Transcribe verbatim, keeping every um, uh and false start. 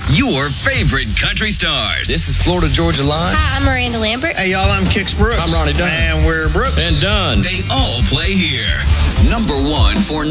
your favorite country stars. This is Florida Georgia Line. Hi, I'm Miranda Lambert. Hey, y'all, I'm Kix Brooks. I'm Ronnie Dunn. And we're Brooks. And Dunn. They all play here. Number one for